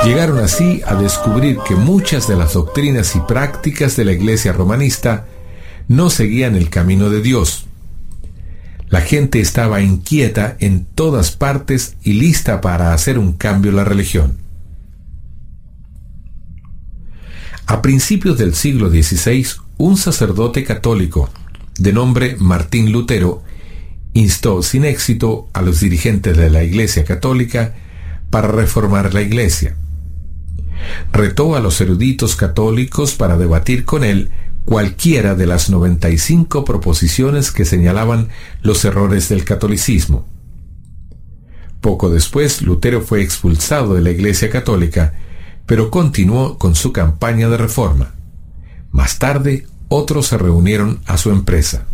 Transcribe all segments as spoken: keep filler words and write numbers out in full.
Llegaron así a descubrir que muchas de las doctrinas y prácticas de la Iglesia romanista no seguían el camino de Dios. La gente estaba inquieta en todas partes y lista para hacer un cambio en la religión. A principios del siglo dieciséis, un sacerdote católico de nombre Martín Lutero instó sin éxito a los dirigentes de la Iglesia católica para reformar la Iglesia. Retó a los eruditos católicos para debatir con él cualquiera de las noventa y cinco proposiciones que señalaban los errores del catolicismo. Poco después, Lutero fue expulsado de la Iglesia católica, pero continuó con su campaña de reforma. Más tarde, otros se reunieron a su empresa.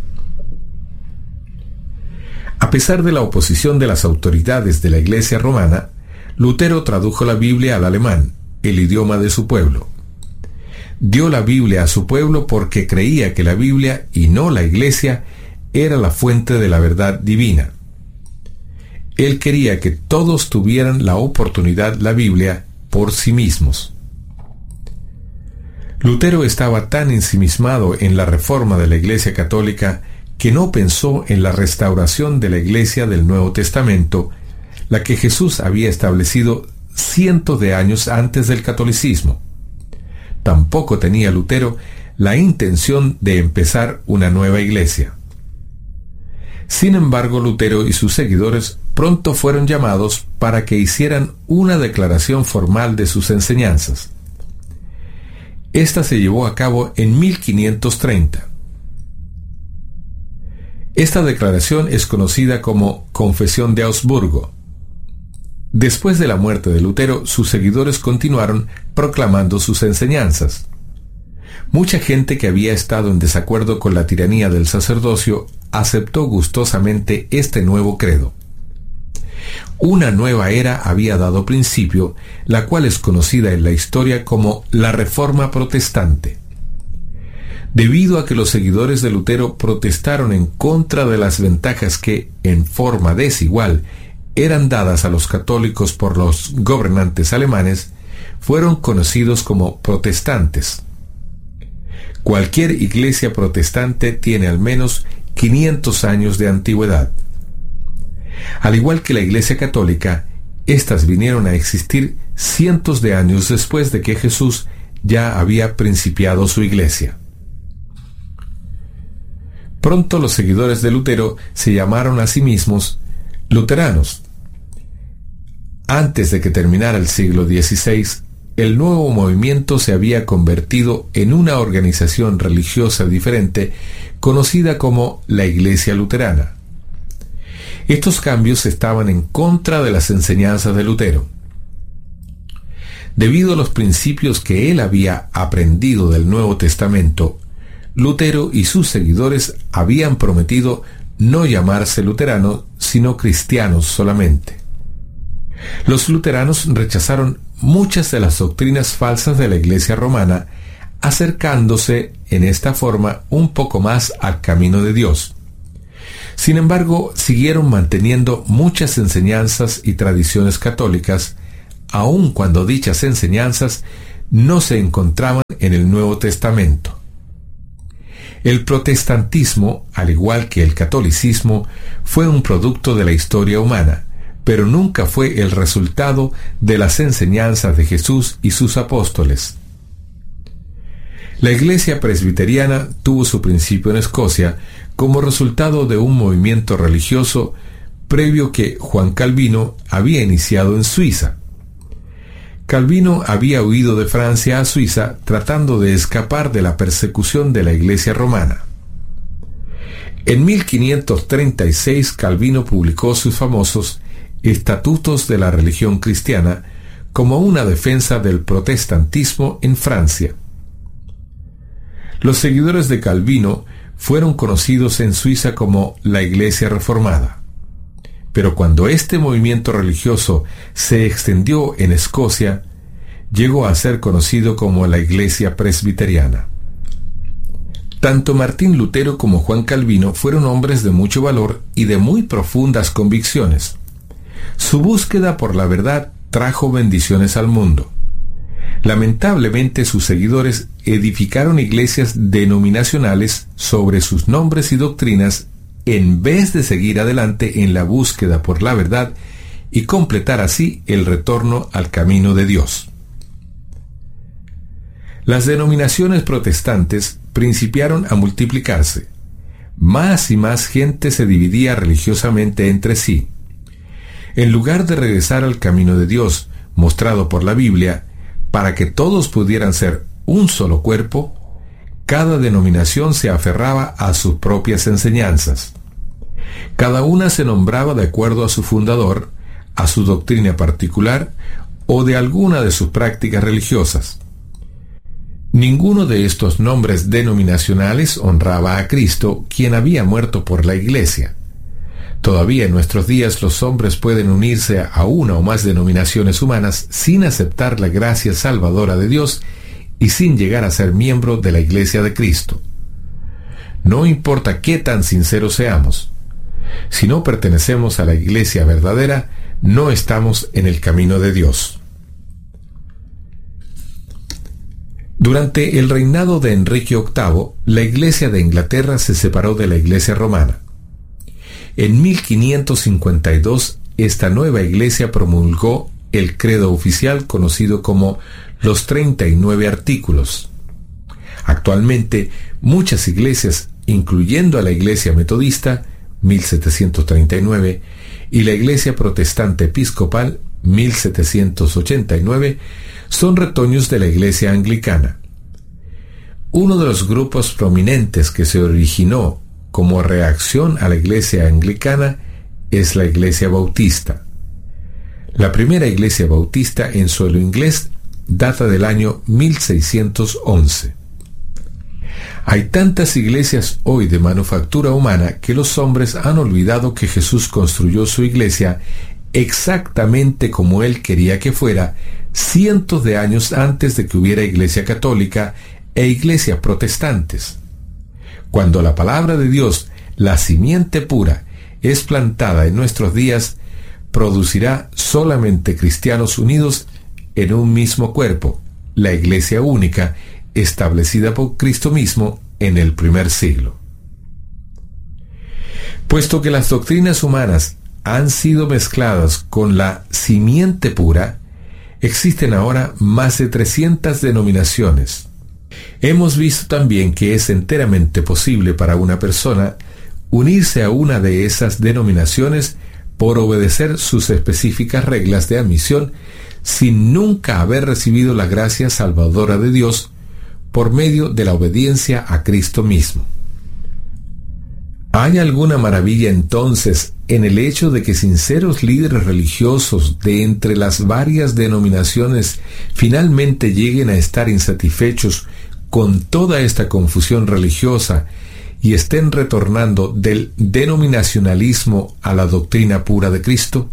A pesar de la oposición de las autoridades de la Iglesia romana, Lutero tradujo la Biblia al alemán, el idioma de su pueblo. Dio la Biblia a su pueblo porque creía que la Biblia, y no la Iglesia, era la fuente de la verdad divina. Él quería que todos tuvieran la oportunidad la Biblia por sí mismos. Lutero estaba tan ensimismado en la reforma de la Iglesia católica que no pensó en la restauración de la Iglesia del Nuevo Testamento, la que Jesús había establecido cientos de años antes del catolicismo. Tampoco tenía Lutero la intención de empezar una nueva iglesia. Sin embargo, Lutero y sus seguidores pronto fueron llamados para que hicieran una declaración formal de sus enseñanzas. Esta se llevó a cabo en mil quinientos treinta. Esta declaración es conocida como Confesión de Augsburgo. Después de la muerte de Lutero, sus seguidores continuaron proclamando sus enseñanzas. Mucha gente que había estado en desacuerdo con la tiranía del sacerdocio aceptó gustosamente este nuevo credo. Una nueva era había dado principio, la cual es conocida en la historia como la Reforma Protestante. Debido a que los seguidores de Lutero protestaron en contra de las ventajas que, en forma desigual, eran dadas a los católicos por los gobernantes alemanes, fueron conocidos como protestantes. Cualquier iglesia protestante tiene al menos quinientos años de antigüedad. Al igual que la Iglesia católica, éstas vinieron a existir cientos de años después de que Jesús ya había principiado su iglesia. Pronto los seguidores de Lutero se llamaron a sí mismos luteranos. Antes de que terminara el siglo dieciséis, el nuevo movimiento se había convertido en una organización religiosa diferente conocida como la Iglesia Luterana. Estos cambios estaban en contra de las enseñanzas de Lutero. Debido a los principios que él había aprendido del Nuevo Testamento, Lutero y sus seguidores habían prometido no llamarse luteranos, sino cristianos solamente. Los luteranos rechazaron muchas de las doctrinas falsas de la Iglesia romana, acercándose en esta forma un poco más al camino de Dios. Sin embargo, siguieron manteniendo muchas enseñanzas y tradiciones católicas, aun cuando dichas enseñanzas no se encontraban en el Nuevo Testamento. El protestantismo, al igual que el catolicismo, fue un producto de la historia humana, pero nunca fue el resultado de las enseñanzas de Jesús y sus apóstoles. La Iglesia presbiteriana tuvo su principio en Escocia como resultado de un movimiento religioso previo que Juan Calvino había iniciado en Suiza. Calvino había huido de Francia a Suiza tratando de escapar de la persecución de la Iglesia romana. En mil quinientos treinta y seis Calvino publicó sus famosos Estatutos de la Religión Cristiana como una defensa del protestantismo en Francia. Los seguidores de Calvino fueron conocidos en Suiza como la Iglesia Reformada. Pero cuando este movimiento religioso se extendió en Escocia, llegó a ser conocido como la Iglesia Presbiteriana. Tanto Martín Lutero como Juan Calvino fueron hombres de mucho valor y de muy profundas convicciones. Su búsqueda por la verdad trajo bendiciones al mundo. Lamentablemente, sus seguidores edificaron iglesias denominacionales sobre sus nombres y doctrinas en vez de seguir adelante en la búsqueda por la verdad y completar así el retorno al camino de Dios. Las denominaciones protestantes principiaron a multiplicarse. Más y más gente se dividía religiosamente entre sí. En lugar de regresar al camino de Dios, mostrado por la Biblia, para que todos pudieran ser un solo cuerpo, cada denominación se aferraba a sus propias enseñanzas. Cada una se nombraba de acuerdo a su fundador, a su doctrina particular o de alguna de sus prácticas religiosas. Ninguno de estos nombres denominacionales honraba a Cristo, quien había muerto por la Iglesia. Todavía en nuestros días los hombres pueden unirse a una o más denominaciones humanas sin aceptar la gracia salvadora de Dios y sin llegar a ser miembro de la Iglesia de Cristo. No importa qué tan sinceros seamos. Si no pertenecemos a la Iglesia verdadera, no estamos en el camino de Dios. Durante el reinado de Enrique octavo, la Iglesia de Inglaterra se separó de la Iglesia romana. En mil quinientos cincuenta y dos, esta nueva Iglesia promulgó el credo oficial conocido como los treinta y nueve artículos. Actualmente, muchas iglesias, incluyendo a la Iglesia Metodista, mil setecientos treinta y nueve, y la Iglesia Protestante Episcopal, mil setecientos ochenta y nueve, son retoños de la Iglesia Anglicana. Uno de los grupos prominentes que se originó como reacción a la Iglesia Anglicana es la Iglesia Bautista. La primera Iglesia Bautista en suelo inglés data del año mil seiscientos once. Hay tantas iglesias hoy de manufactura humana que los hombres han olvidado que Jesús construyó su iglesia exactamente como Él quería que fuera, cientos de años antes de que hubiera iglesia católica e iglesias protestantes. Cuando la palabra de Dios, la simiente pura, es plantada en nuestros días, producirá solamente cristianos unidos en un mismo cuerpo, la iglesia única, establecida por Cristo mismo en el primer siglo. Puesto que las doctrinas humanas han sido mezcladas con la simiente pura, existen ahora más de trescientas denominaciones. Hemos visto también que es enteramente posible para una persona unirse a una de esas denominaciones por obedecer sus específicas reglas de admisión sin nunca haber recibido la gracia salvadora de Dios por medio de la obediencia a Cristo mismo. ¿Hay alguna maravilla entonces en el hecho de que sinceros líderes religiosos de entre las varias denominaciones finalmente lleguen a estar insatisfechos con toda esta confusión religiosa y estén retornando del denominacionalismo a la doctrina pura de Cristo?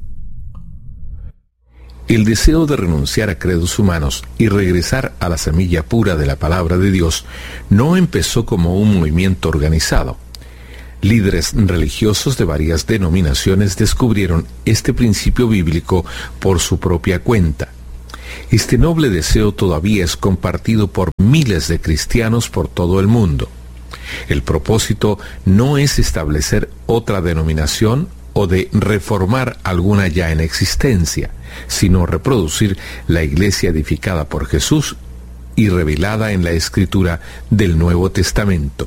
El deseo de renunciar a credos humanos y regresar a la semilla pura de la palabra de Dios no empezó como un movimiento organizado. Líderes religiosos de varias denominaciones descubrieron este principio bíblico por su propia cuenta. Este noble deseo todavía es compartido por miles de cristianos por todo el mundo. El propósito no es establecer otra denominación o de reformar alguna ya en existencia, sino reproducir la iglesia edificada por Jesús y revelada en la Escritura del Nuevo Testamento.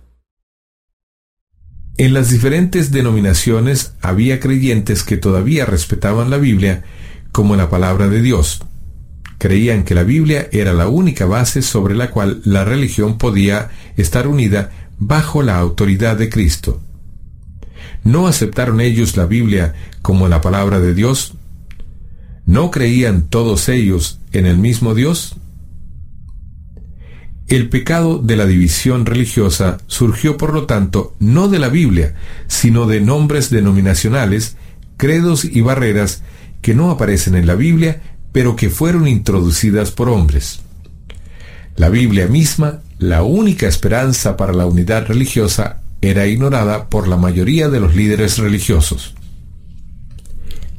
En las diferentes denominaciones había creyentes que todavía respetaban la Biblia como la palabra de Dios. Creían que la Biblia era la única base sobre la cual la religión podía estar unida bajo la autoridad de Cristo. ¿No aceptaron ellos la Biblia como la palabra de Dios? ¿No creían todos ellos en el mismo Dios? El pecado de la división religiosa surgió, por lo tanto, no de la Biblia, sino de nombres denominacionales, credos y barreras que no aparecen en la Biblia, pero que fueron introducidas por hombres. La Biblia misma, la única esperanza para la unidad religiosa, era ignorada por la mayoría de los líderes religiosos.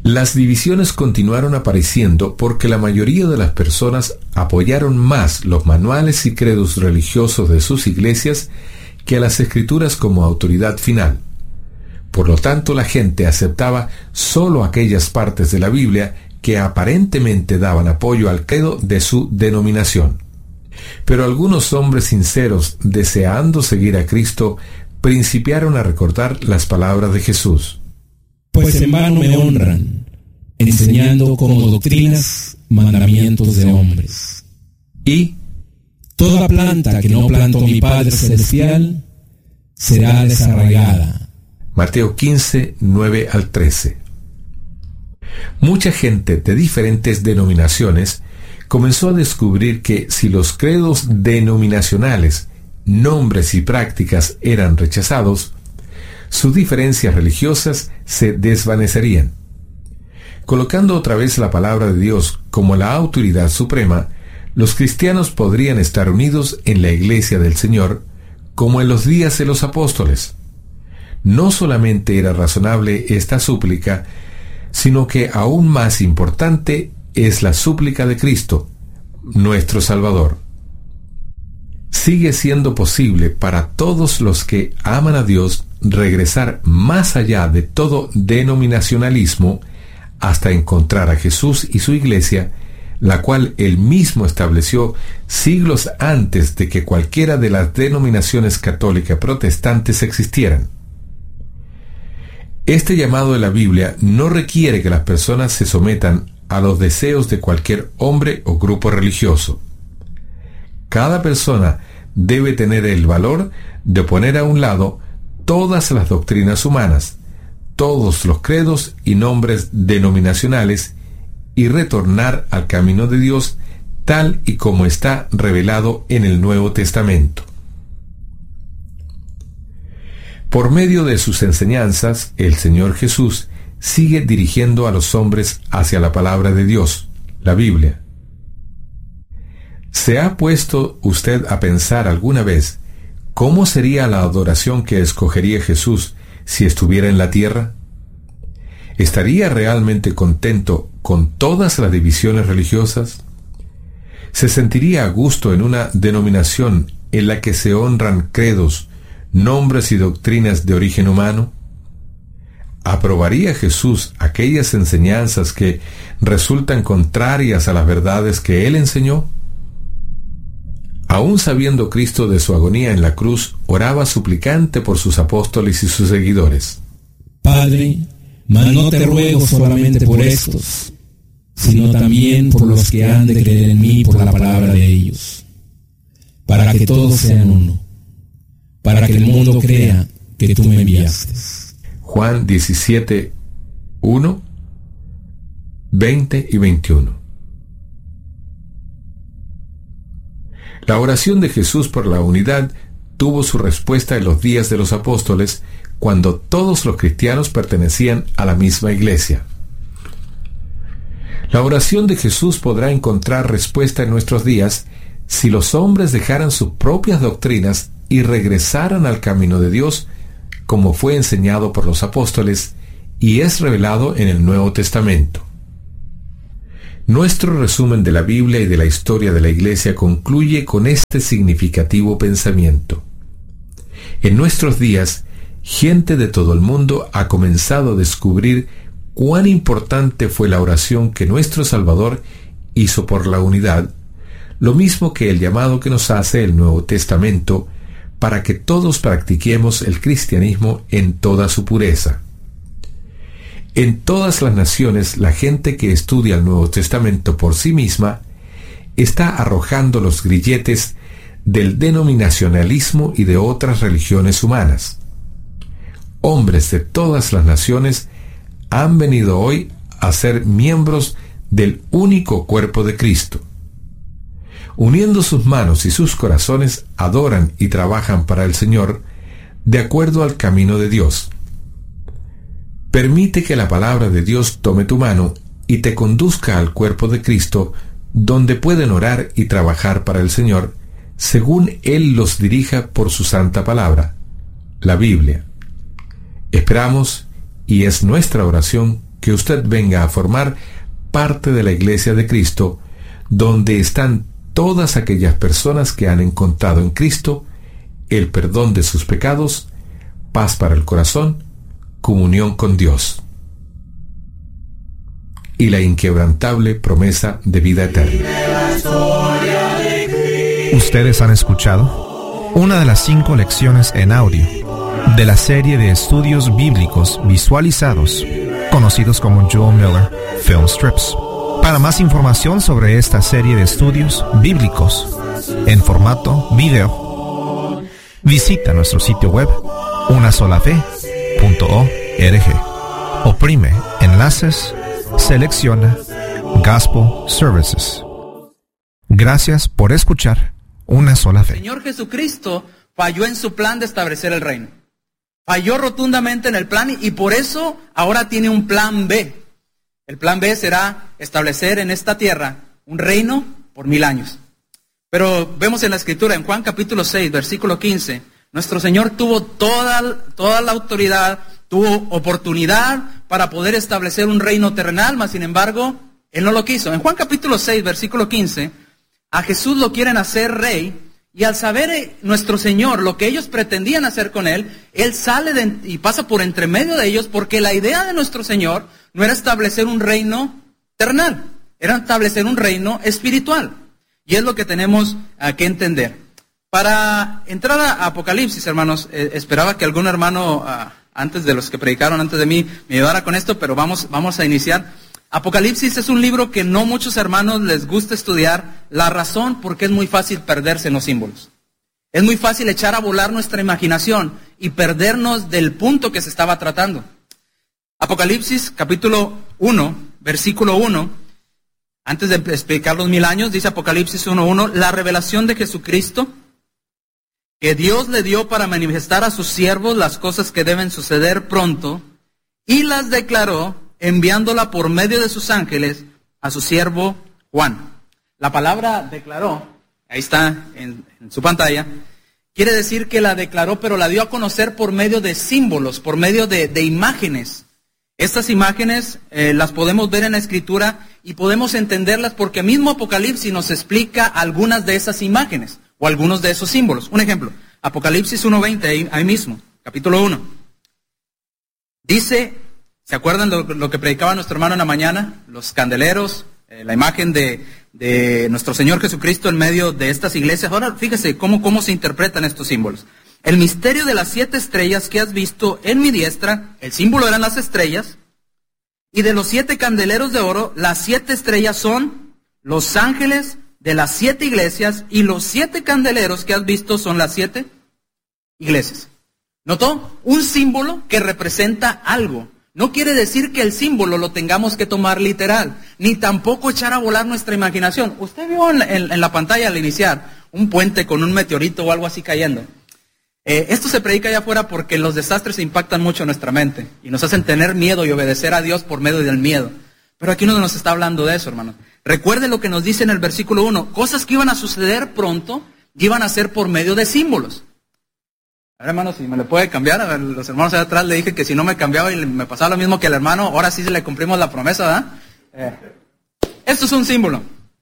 Las divisiones continuaron apareciendo porque la mayoría de las personas apoyaron más los manuales y credos religiosos de sus iglesias que a las Escrituras como autoridad final. Por lo tanto, la gente aceptaba solo aquellas partes de la Biblia que aparentemente daban apoyo al credo de su denominación. Pero algunos hombres sinceros, deseando seguir a Cristo, principiaron a recordar las palabras de Jesús. Pues en vano me honran, enseñando como doctrinas mandamientos de hombres. Y toda planta que no plantó mi Padre Celestial será desarraigada. Mateo quince, nueve al trece. Mucha gente de diferentes denominaciones comenzó a descubrir que si los credos denominacionales, nombres y prácticas eran rechazados, sus diferencias religiosas se desvanecerían. Colocando otra vez la palabra de Dios como la autoridad suprema, los cristianos podrían estar unidos en la iglesia del Señor, como en los días de los apóstoles. No solamente era razonable esta súplica, sino que aún más importante es la súplica de Cristo, nuestro Salvador. Sigue siendo posible para todos los que aman a Dios regresar más allá de todo denominacionalismo hasta encontrar a Jesús y su iglesia, la cual él mismo estableció siglos antes de que cualquiera de las denominaciones católicas protestantes existieran. Este llamado de la Biblia no requiere que las personas se sometan a los deseos de cualquier hombre o grupo religioso. Cada persona debe tener el valor de poner a un lado todas las doctrinas humanas, todos los credos y nombres denominacionales, y retornar al camino de Dios tal y como está revelado en el Nuevo Testamento. Por medio de sus enseñanzas, el Señor Jesús sigue dirigiendo a los hombres hacia la palabra de Dios, la Biblia. ¿Se ha puesto usted a pensar alguna vez cómo sería la adoración que escogería Jesús si estuviera en la tierra? ¿Estaría realmente contento con todas las divisiones religiosas? ¿Se sentiría a gusto en una denominación en la que se honran credos, nombres y doctrinas de origen humano? ¿Aprobaría Jesús aquellas enseñanzas que resultan contrarias a las verdades que Él enseñó? Aún sabiendo Cristo de su agonía en la cruz, oraba suplicante por sus apóstoles y sus seguidores. Padre, mas no te ruego solamente por estos, sino también por los que han de creer en mí por la palabra de ellos, para que todos sean uno, para que el mundo crea que tú me enviaste. Juan diecisiete, uno, veinte y veintiuno. La oración de Jesús por la unidad tuvo su respuesta en los días de los apóstoles, cuando todos los cristianos pertenecían a la misma iglesia. La oración de Jesús podrá encontrar respuesta en nuestros días si los hombres dejaran sus propias doctrinas y regresaran al camino de Dios, como fue enseñado por los apóstoles y es revelado en el Nuevo Testamento. Nuestro resumen de la Biblia y de la historia de la Iglesia concluye con este significativo pensamiento. En nuestros días, gente de todo el mundo ha comenzado a descubrir cuán importante fue la oración que nuestro Salvador hizo por la unidad, lo mismo que el llamado que nos hace el Nuevo Testamento para que todos practiquemos el cristianismo en toda su pureza. En todas las naciones, la gente que estudia el Nuevo Testamento por sí misma está arrojando los grilletes del denominacionalismo y de otras religiones humanas. Hombres de todas las naciones han venido hoy a ser miembros del único cuerpo de Cristo. Uniendo sus manos y sus corazones, adoran y trabajan para el Señor de acuerdo al camino de Dios. Permite que la palabra de Dios tome tu mano y te conduzca al cuerpo de Cristo, donde pueden orar y trabajar para el Señor, según Él los dirija por su santa palabra, la Biblia. Esperamos, y es nuestra oración, que usted venga a formar parte de la Iglesia de Cristo, donde están todas aquellas personas que han encontrado en Cristo el perdón de sus pecados, paz para el corazón, comunión con Dios y la inquebrantable promesa de vida eterna. Ustedes han escuchado una de las cinco lecciones en audio de la serie de estudios bíblicos visualizados, conocidos como Joel Miller Film Strips. Para más información sobre esta serie de estudios bíblicos en formato video, visita nuestro sitio web una sola fe punto org. Oprime enlaces, selecciona Gospel Services. Gracias por escuchar Una Sola Fe. El Señor Jesucristo falló en su plan de establecer el reino. Falló rotundamente en el plan y por eso ahora tiene un plan B. El plan B será establecer en esta tierra un reino por mil años. Pero vemos en la Escritura, en Juan capítulo seis, versículo quince, nuestro Señor tuvo toda, toda la autoridad, tuvo oportunidad para poder establecer un reino terrenal, mas sin embargo, Él no lo quiso. En Juan capítulo seis, versículo quince, a Jesús lo quieren hacer rey, y al saber eh, nuestro Señor lo que ellos pretendían hacer con Él, Él sale de, y pasa por entre medio de ellos, porque la idea de nuestro Señor no era establecer un reino terrenal, era establecer un reino espiritual. Y es lo que tenemos uh, que entender. Para entrar a Apocalipsis, hermanos, eh, esperaba que algún hermano, uh, antes de los que predicaron antes de mí, me ayudara con esto, pero vamos, vamos a iniciar. Apocalipsis es un libro que no muchos hermanos les gusta estudiar, la razón porque es muy fácil perderse en los símbolos. Es muy fácil echar a volar nuestra imaginación y perdernos del punto que se estaba tratando. Apocalipsis capítulo uno, versículo uno, antes de explicar los mil años, dice Apocalipsis uno uno, la revelación de Jesucristo, que Dios le dio para manifestar a sus siervos las cosas que deben suceder pronto, y las declaró enviándola por medio de sus ángeles a su siervo Juan. La palabra declaró, ahí está en, en su pantalla, quiere decir que la declaró, pero la dio a conocer por medio de símbolos, por medio de, de imágenes. Estas imágenes eh, las podemos ver en la Escritura y podemos entenderlas porque mismo Apocalipsis nos explica algunas de esas imágenes o algunos de esos símbolos. Un ejemplo, Apocalipsis uno veinte, ahí, ahí mismo, capítulo uno. Dice, ¿se acuerdan de lo, lo que predicaba nuestro hermano en la mañana? Los candeleros, eh, la imagen de, de nuestro Señor Jesucristo en medio de estas iglesias. Ahora fíjese cómo, cómo se interpretan estos símbolos. El misterio de las siete estrellas que has visto en mi diestra, el símbolo eran las estrellas, y de los siete candeleros de oro, las siete estrellas son los ángeles de las siete iglesias, y los siete candeleros que has visto son las siete iglesias. ¿Notó? Un símbolo que representa algo. No quiere decir que el símbolo lo tengamos que tomar literal, ni tampoco echar a volar nuestra imaginación. Usted vio en la, en, en la pantalla al iniciar un puente con un meteorito o algo así cayendo. Eh, esto se predica allá afuera porque los desastres impactan mucho nuestra mente y nos hacen tener miedo y obedecer a Dios por medio del miedo. Pero aquí no nos está hablando de eso, hermanos. Recuerde lo que nos dice en el versículo uno, cosas que iban a suceder pronto y iban a ser por medio de símbolos. A ver, hermano, si me le puede cambiar, a ver, los hermanos allá atrás le dije que si no me cambiaba y me pasaba lo mismo que al hermano, ahora sí se le cumplimos la promesa, ¿verdad? Eh. Esto es un símbolo.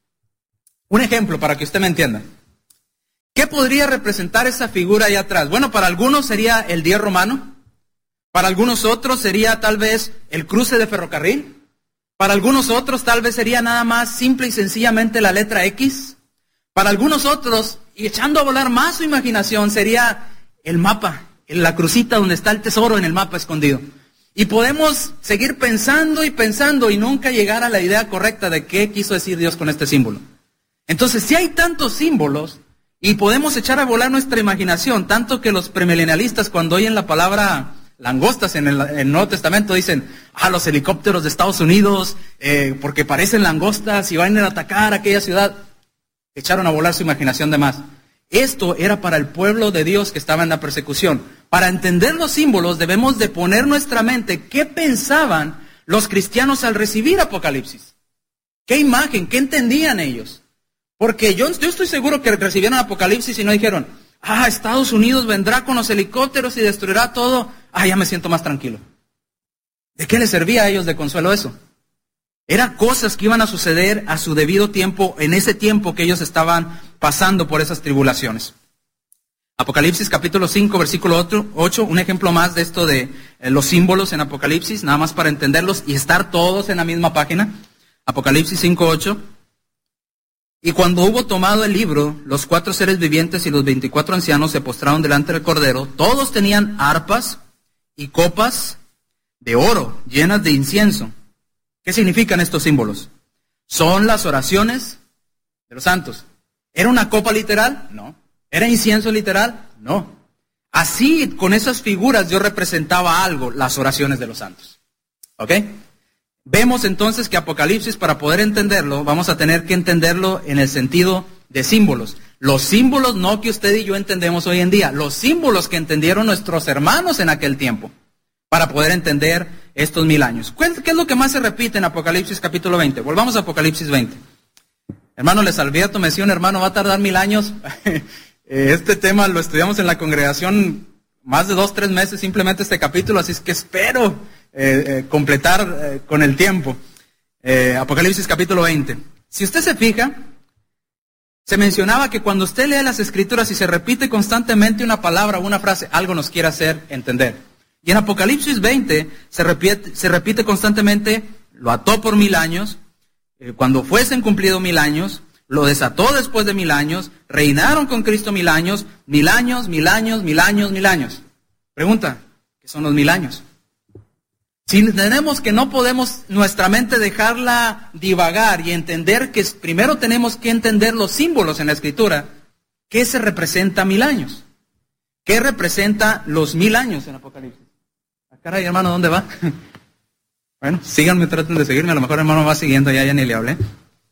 Un ejemplo para que usted me entienda. ¿Qué podría representar esa figura allá atrás? Bueno, para algunos sería el diez romano, para algunos otros sería tal vez el cruce de ferrocarril, para algunos otros tal vez sería nada más simple y sencillamente la letra X, para algunos otros, y echando a volar más su imaginación, sería el mapa, la crucita donde está el tesoro en el mapa escondido. Y podemos seguir pensando y pensando y nunca llegar a la idea correcta de qué quiso decir Dios con este símbolo. Entonces, si hay tantos símbolos, y podemos echar a volar nuestra imaginación, tanto que los premilenialistas cuando oyen la palabra langostas en el, en el Nuevo Testamento dicen, ah, los helicópteros de Estados Unidos, eh, porque parecen langostas y van a ir a atacar aquella ciudad. Echaron a volar su imaginación de más. Esto era para el pueblo de Dios que estaba en la persecución. Para entender los símbolos debemos de poner nuestra mente qué pensaban los cristianos al recibir Apocalipsis. ¿Qué imagen? ¿Qué entendían ellos? Porque yo, yo estoy seguro que recibieron Apocalipsis y no dijeron, ah, Estados Unidos vendrá con los helicópteros y destruirá todo. Ah, ya me siento más tranquilo. ¿De qué les servía a ellos de consuelo eso? Eran cosas que iban a suceder a su debido tiempo, en ese tiempo que ellos estaban pasando por esas tribulaciones. Apocalipsis capítulo cinco, versículo ocho, un ejemplo más de esto de eh, los símbolos en Apocalipsis, nada más para entenderlos y estar todos en la misma página. Apocalipsis cinco, ocho. Y cuando hubo tomado el libro, los cuatro seres vivientes y los veinticuatro ancianos se postraron delante del Cordero. Todos tenían arpas y copas de oro llenas de incienso. ¿Qué significan estos símbolos? Son las oraciones de los santos. ¿Era una copa literal? No. ¿Era incienso literal? No. Así, con esas figuras, Dios representaba algo, las oraciones de los santos. ¿Ok? Vemos entonces que Apocalipsis, para poder entenderlo, vamos a tener que entenderlo en el sentido de símbolos. Los símbolos no que usted y yo entendemos hoy en día, los símbolos que entendieron nuestros hermanos en aquel tiempo, para poder entender estos mil años. ¿Qué es lo que más se repite en Apocalipsis capítulo veinte? Volvamos a Apocalipsis veinte. Hermano, les advierto, me decía un hermano, va a tardar mil años. Este tema lo estudiamos en la congregación más de dos, tres meses, simplemente este capítulo, así es que espero eh, eh, completar eh, con el tiempo. Eh, Apocalipsis capítulo veinte. Si usted se fija, se mencionaba que cuando usted lee las Escrituras y se repite constantemente una palabra o una frase, algo nos quiere hacer entender. Y en Apocalipsis veinte se repite, se repite constantemente, lo ató por mil años, eh, cuando fuesen cumplidos mil años, lo desató después de mil años, reinaron con Cristo mil años, mil años, mil años, mil años, mil años. Pregunta, ¿qué son los mil años? Si entendemos que no podemos nuestra mente dejarla divagar y entender que primero tenemos que entender los símbolos en la Escritura, ¿qué se representa mil años? ¿Qué representa los mil años en Apocalipsis? Ah, caray, hermano, ¿dónde va? Bueno, síganme, traten de seguirme, a lo mejor hermano va siguiendo, ya, ya ni le hablé.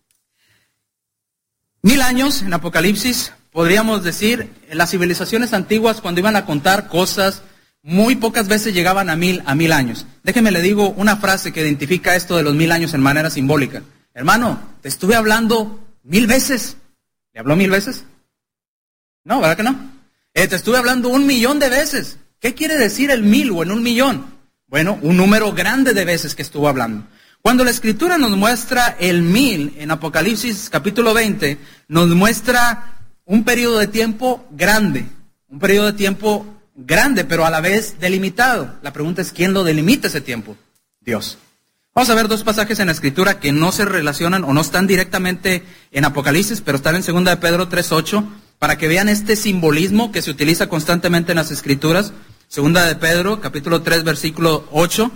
Mil años en Apocalipsis, podríamos decir, en las civilizaciones antiguas cuando iban a contar cosas, muy pocas veces llegaban a mil, a mil años. Déjeme le digo una frase que identifica esto de los mil años en manera simbólica. Hermano, te estuve hablando mil veces. ¿Le habló mil veces? No, ¿verdad que no? Eh, te estuve hablando un millón de veces. ¿Qué quiere decir el mil o en un millón? Bueno, un número grande de veces que estuvo hablando. Cuando la Escritura nos muestra el mil en Apocalipsis capítulo veinte, nos muestra un periodo de tiempo grande, un periodo de tiempo grande, pero a la vez delimitado. La pregunta es, ¿quién lo delimita ese tiempo? Dios. Vamos a ver dos pasajes en la Escritura que no se relacionan o no están directamente en Apocalipsis, pero están en segunda de Pedro tres ocho, para que vean este simbolismo que se utiliza constantemente en las Escrituras. segunda de Pedro, capítulo tres, versículo ocho.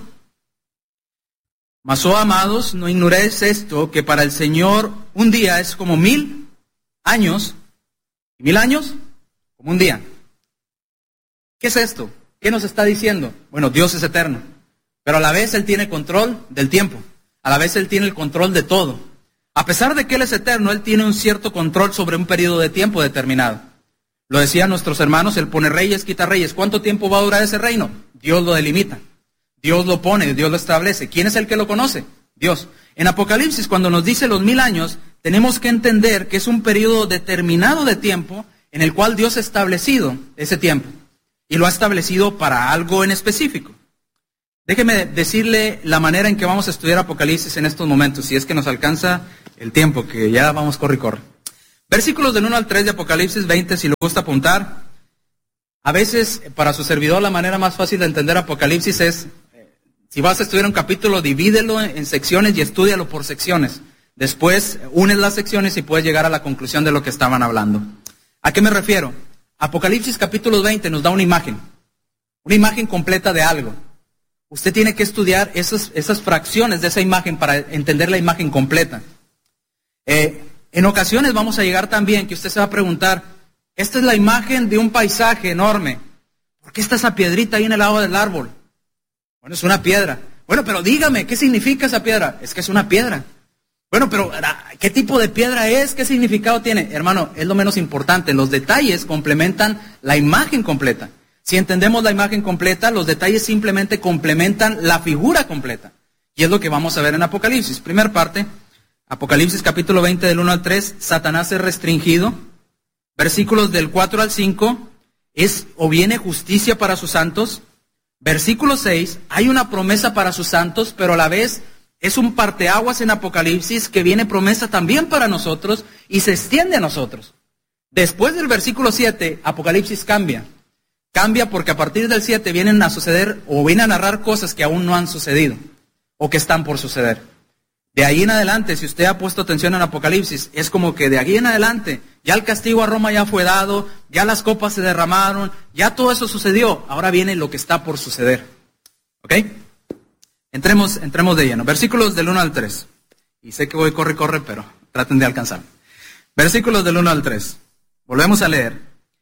Mas, oh amados, no ignoréis esto, que para el Señor un día es como mil años, y mil años como un día. ¿Qué es esto? ¿Qué nos está diciendo? Bueno, Dios es eterno, pero a la vez Él tiene control del tiempo, a la vez Él tiene el control de todo. A pesar de que Él es eterno, Él tiene un cierto control sobre un periodo de tiempo determinado. Lo decían nuestros hermanos, Él pone reyes, quita reyes. ¿Cuánto tiempo va a durar ese reino? Dios lo delimita. Dios lo pone, Dios lo establece. ¿Quién es el que lo conoce? Dios. En Apocalipsis, cuando nos dice los mil años, tenemos que entender que es un periodo determinado de tiempo en el cual Dios ha establecido ese tiempo. Y lo ha establecido para algo en específico. Déjeme decirle la manera en que vamos a estudiar Apocalipsis en estos momentos, si es que nos alcanza el tiempo, que ya vamos corre y corre. Versículos del uno al tres de Apocalipsis veinte, si le gusta apuntar. A veces, para su servidor, la manera más fácil de entender Apocalipsis es, si vas a estudiar un capítulo, divídelo en secciones y estúdialo por secciones. Después, unes las secciones y puedes llegar a la conclusión de lo que estaban hablando. ¿A qué me refiero? Apocalipsis capítulo veinte nos da una imagen, una imagen completa de algo. Usted tiene que estudiar esas, esas fracciones de esa imagen para entender la imagen completa. Eh, en ocasiones vamos a llegar también que usted se va a preguntar, esta es la imagen de un paisaje enorme. ¿Por qué está esa piedrita ahí en el lado del árbol? Bueno, es una piedra. Bueno, pero dígame, ¿qué significa esa piedra? Es que es una piedra. Bueno, pero ¿qué tipo de piedra es? ¿Qué significado tiene? Hermano, es lo menos importante. Los detalles complementan la imagen completa. Si entendemos la imagen completa, los detalles simplemente complementan la figura completa. Y es lo que vamos a ver en Apocalipsis. Primer parte, Apocalipsis capítulo veinte del uno al tres, Satanás es restringido. Versículos del cuatro al cinco, es o viene justicia para sus santos. Versículo seis, hay una promesa para sus santos, pero a la vez es un parteaguas en Apocalipsis que viene promesa también para nosotros y se extiende a nosotros. Después del versículo siete, Apocalipsis cambia. Cambia porque a partir del siete vienen a suceder o vienen a narrar cosas que aún no han sucedido o que están por suceder. De ahí en adelante, si usted ha puesto atención en Apocalipsis, es como que de ahí en adelante, ya el castigo a Roma ya fue dado, ya las copas se derramaron, ya todo eso sucedió. Ahora viene lo que está por suceder. ¿Ok? Entremos, entremos de lleno. Versículos del uno al tres. Y sé que voy corre, corre, pero traten de alcanzar. Versículos del uno al tres. Volvemos a leer.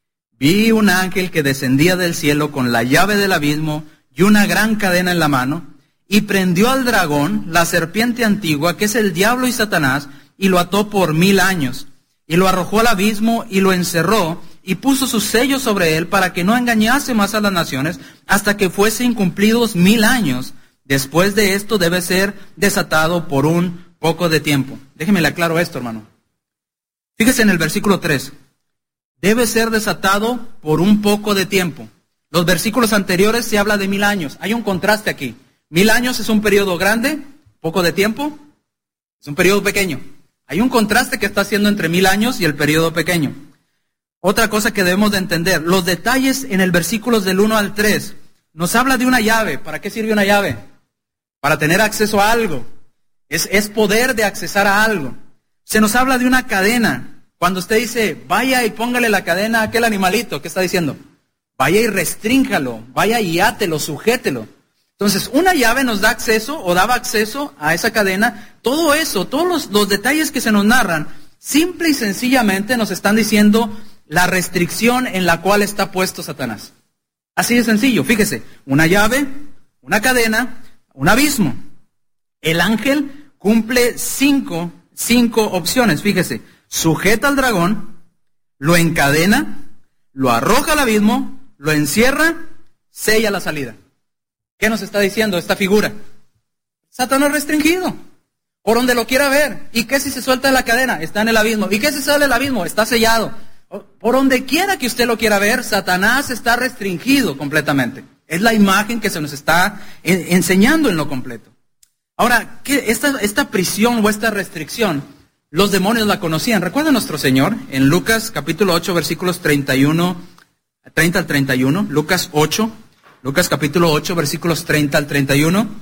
Vi un ángel que descendía del cielo con la llave del abismo y una gran cadena en la mano, y prendió al dragón, la serpiente antigua, que es el diablo y Satanás, y lo ató por mil años, y lo arrojó al abismo y lo encerró, y puso sus sellos sobre él para que no engañase más a las naciones, hasta que fuesen cumplidos mil años. Después de esto debe ser desatado por un poco de tiempo. Déjeme le aclaro esto, hermano. Fíjese en el versículo tres. Debe ser desatado por un poco de tiempo. Los versículos anteriores se habla de mil años. Hay un contraste aquí. Mil años es un periodo grande, poco de tiempo, es un periodo pequeño. Hay un contraste que está haciendo entre mil años y el periodo pequeño. Otra cosa que debemos de entender, los detalles en el versículos del uno al tres, nos habla de una llave. ¿Para qué sirve una llave? Para tener acceso a algo. Es, es poder de accesar a algo. Se nos habla de una cadena. Cuando usted dice, vaya y póngale la cadena a aquel animalito, ¿qué está diciendo? Vaya y restrínjalo, vaya y átelo, sujételo. Entonces, una llave nos da acceso o daba acceso a esa cadena. Todo eso, todos los, los detalles que se nos narran, simple y sencillamente nos están diciendo la restricción en la cual está puesto Satanás. Así de sencillo, fíjese, una llave, una cadena, un abismo. El ángel cumple cinco, cinco opciones, fíjese. Sujeta al dragón, lo encadena, lo arroja al abismo, lo encierra, sella la salida. ¿Qué nos está diciendo esta figura? Satanás restringido, por donde lo quiera ver. ¿Y qué si se suelta de la cadena? Está en el abismo. ¿Y qué si sale del abismo? Está sellado. Por donde quiera que usted lo quiera ver, Satanás está restringido completamente. Es la imagen que se nos está en, enseñando en lo completo. Ahora, ¿qué, esta, esta prisión o esta restricción, los demonios la conocían. ¿Recuerda nuestro Señor en Lucas capítulo ocho, versículos treinta y uno, treinta al treinta y uno? Lucas ocho. Lucas capítulo ocho, versículos treinta al treinta y uno.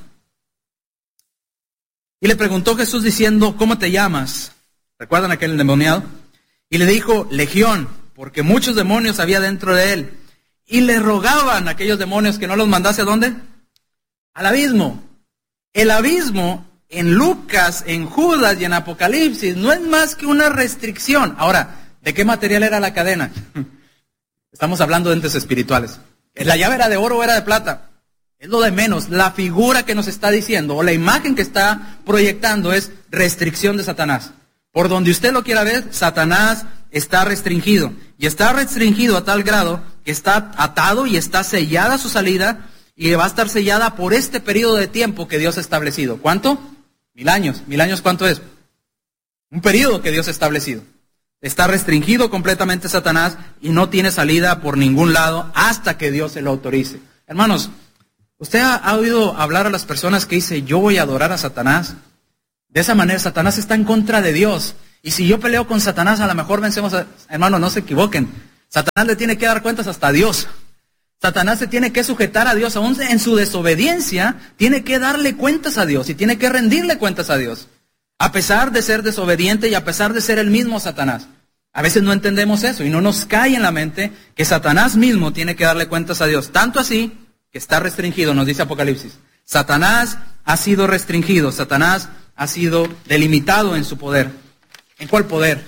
Y le preguntó Jesús diciendo, ¿cómo te llamas? ¿Recuerdan aquel endemoniado? Y le dijo, Legión, porque muchos demonios había dentro de él. Y le rogaban a aquellos demonios que no los mandase ¿a dónde? Al abismo. El abismo en Lucas, en Judas y en Apocalipsis no es más que una restricción. Ahora, ¿de qué material era la cadena? Estamos hablando de entes espirituales. ¿La llave era de oro o era de plata? Es lo de menos. La figura que nos está diciendo o la imagen que está proyectando es restricción de Satanás. Por donde usted lo quiera ver, Satanás está restringido. Y está restringido a tal grado que está atado y está sellada su salida y va a estar sellada por este periodo de tiempo que Dios ha establecido. ¿Cuánto? Mil años. ¿Mil años cuánto es? Un periodo que Dios ha establecido. Está restringido completamente Satanás y no tiene salida por ningún lado hasta que Dios se lo autorice. Hermanos, ¿usted ha, ha oído hablar a las personas que dicen, yo voy a adorar a Satanás? De esa manera, Satanás está en contra de Dios. Y si yo peleo con Satanás, a lo mejor vencemos a... Hermanos, no se equivoquen. Satanás le tiene que dar cuentas hasta a Dios. Satanás se tiene que sujetar a Dios. Aún en su desobediencia, tiene que darle cuentas a Dios y tiene que rendirle cuentas a Dios. A pesar de ser desobediente y a pesar de ser el mismo Satanás. A veces no entendemos eso y no nos cae en la mente que Satanás mismo tiene que darle cuentas a Dios. Tanto así que está restringido, nos dice Apocalipsis. Satanás ha sido restringido, Satanás ha sido delimitado en su poder. ¿En cuál poder?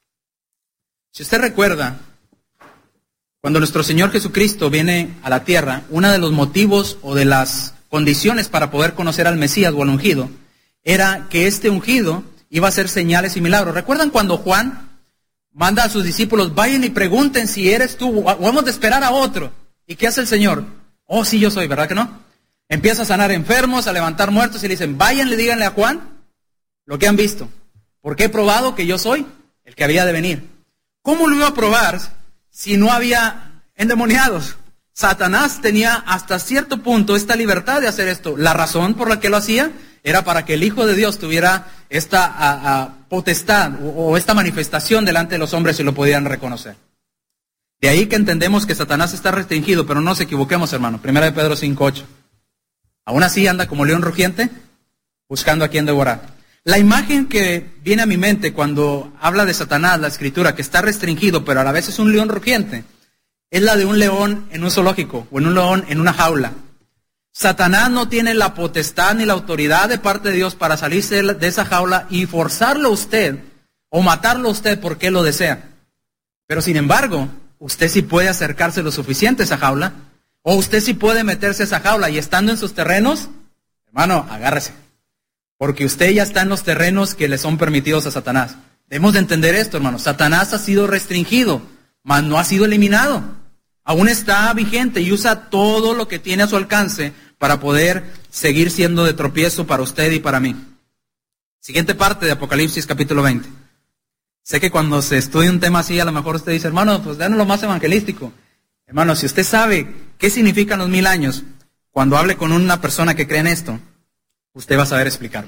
Si usted recuerda, cuando nuestro Señor Jesucristo viene a la tierra, uno de los motivos o de las condiciones para poder conocer al Mesías o al ungido, era que este ungido iba a hacer señales y milagros. ¿Recuerdan cuando Juan manda a sus discípulos, vayan y pregunten si eres tú, o hemos de esperar a otro? ¿Y qué hace el Señor? Oh, sí, yo soy, ¿verdad que no? Empieza a sanar enfermos, a levantar muertos y le dicen, vayan, le díganle a Juan lo que han visto. Porque he probado que yo soy el el que había de venir. ¿Cómo lo iba a probar si no había endemoniados? Satanás tenía hasta cierto punto esta libertad de hacer esto. La razón por la que lo hacía era para que el Hijo de Dios tuviera esta a, a, potestad o, o esta manifestación delante de los hombres y lo podían reconocer. De ahí que entendemos que Satanás está restringido, pero no nos equivoquemos, hermano. Primera de Pedro cinco ocho. Aún así anda como león rugiente, buscando a quien devorar. La imagen que viene a mi mente cuando habla de Satanás, la Escritura, que está restringido, pero a la vez es un león rugiente, es la de un león en un zoológico o en un león en una jaula. Satanás no tiene la potestad ni la autoridad de parte de Dios para salirse de esa jaula y forzarlo a usted o matarlo a usted porque él lo desea. Pero sin embargo, usted sí puede acercarse lo suficiente a esa jaula, o usted sí puede meterse a esa jaula y estando en sus terrenos, hermano, agárrese. Porque usted ya está en los terrenos que le son permitidos a Satanás. Debemos de entender esto, hermano. Satanás ha sido restringido, mas no ha sido eliminado. Aún está vigente y usa todo lo que tiene a su alcance para poder seguir siendo de tropiezo para usted y para mí. Siguiente parte de Apocalipsis capítulo veinte. Sé que cuando se estudia un tema así, a lo mejor usted dice, hermano, pues danos lo más evangelístico. Hermano, si usted sabe qué significan los mil años, cuando hable con una persona que cree en esto, usted va a saber explicarlo.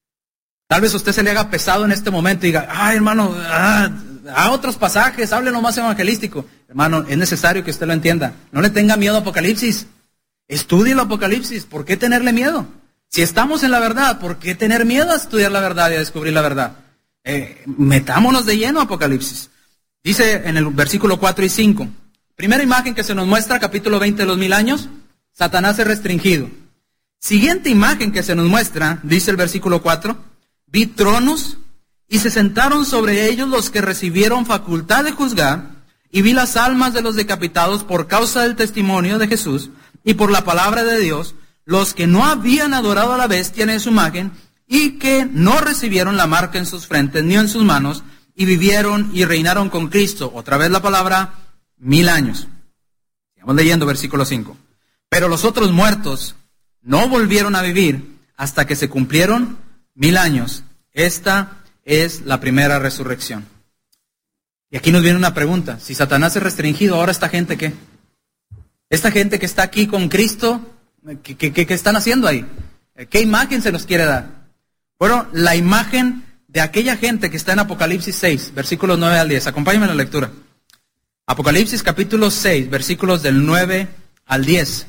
Tal vez a usted se le haga pesado en este momento y diga, ay hermano, ah, a otros pasajes, hable lo más evangelístico. Hermano, es necesario que usted lo entienda. No le tenga miedo a Apocalipsis. Estudie el Apocalipsis. ¿Por qué tenerle miedo? Si estamos en la verdad, ¿por qué tener miedo a estudiar la verdad y a descubrir la verdad? Eh, metámonos de lleno a Apocalipsis. Dice en el versículo cuatro y cinco. Primera imagen que se nos muestra, capítulo veinte de los mil años, Satanás es restringido. Siguiente imagen que se nos muestra, dice el versículo cuatro, vi tronos y se sentaron sobre ellos los que recibieron facultad de juzgar, y vi las almas de los decapitados por causa del testimonio de Jesús y por la palabra de Dios, los que no habían adorado a la bestia ni a su imagen, y que no recibieron la marca en sus frentes ni en sus manos, y vivieron y reinaron con Cristo, otra vez la palabra, mil años. Sigamos leyendo versículo cinco. Pero los otros muertos no volvieron a vivir hasta que se cumplieron mil años. Esta es la primera resurrección. Y aquí nos viene una pregunta. Si Satanás es restringido, ¿ahora esta gente qué? Esta gente que está aquí con Cristo, ¿qué, qué, qué están haciendo ahí? ¿Qué imagen se nos quiere dar? Bueno, la imagen de aquella gente que está en Apocalipsis seis, versículos nueve al diez. Acompáñenme en la lectura. Apocalipsis capítulo seis, versículos del nueve al diez.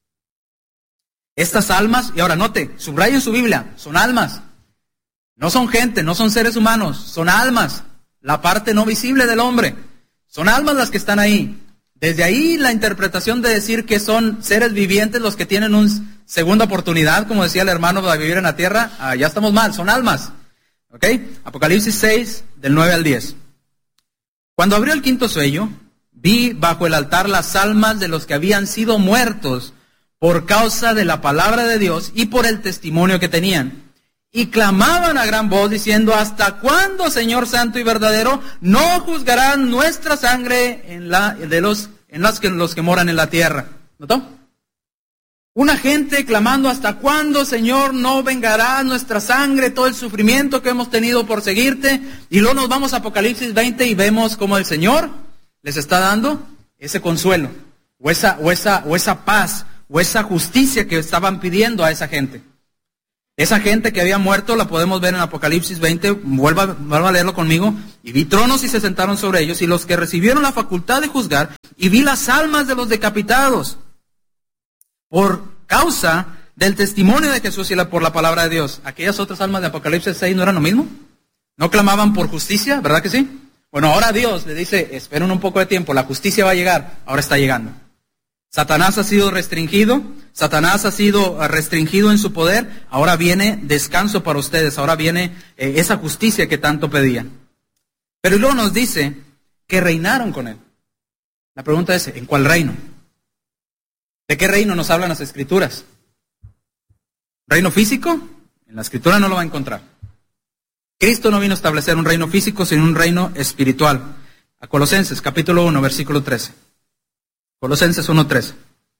Estas almas, y ahora note, subrayen su Biblia, son almas. No son gente, no son seres humanos, son almas. La parte no visible del hombre. Son almas las que están ahí. Desde ahí la interpretación de decir que son seres vivientes los que tienen una segunda oportunidad, como decía el hermano, de vivir en la tierra, ah, ya estamos mal, son almas. ¿Ok? Apocalipsis seis, del nueve al diez. Cuando abrió el quinto sello, vi bajo el altar las almas de los que habían sido muertos por causa de la palabra de Dios y por el testimonio que tenían. Y clamaban a gran voz diciendo, ¿hasta cuándo, Señor Santo y verdadero, no juzgarán nuestra sangre en la de los en las que los que moran en la tierra? ¿Notó? Una gente clamando, ¿hasta cuándo, Señor, no vengará nuestra sangre, todo el sufrimiento que hemos tenido por seguirte? Y luego nos vamos a Apocalipsis veinte y vemos cómo el Señor les está dando ese consuelo, o esa, o esa, o esa paz, o esa justicia que estaban pidiendo a esa gente. Esa gente que había muerto la podemos ver en Apocalipsis veinte, vuelva, vuelva a leerlo conmigo. Y vi tronos y se sentaron sobre ellos, y los que recibieron la facultad de juzgar, y vi las almas de los decapitados, por causa del testimonio de Jesús y la, por la palabra de Dios. Aquellas otras almas de Apocalipsis seis no eran lo mismo. ¿No clamaban por justicia? ¿Verdad que sí? Bueno, ahora Dios le dice, esperen un poco de tiempo, la justicia va a llegar. Ahora está llegando. Satanás ha sido restringido, Satanás ha sido restringido en su poder, ahora viene descanso para ustedes, ahora viene eh, esa justicia que tanto pedían. Pero luego nos dice que reinaron con él. La pregunta es, ¿en cuál reino? ¿De qué reino nos hablan las Escrituras? ¿Reino físico? En la Escritura no lo va a encontrar. Cristo no vino a establecer un reino físico, sino un reino espiritual. A Colosenses, capítulo uno, versículo trece. Colosenses uno, trece.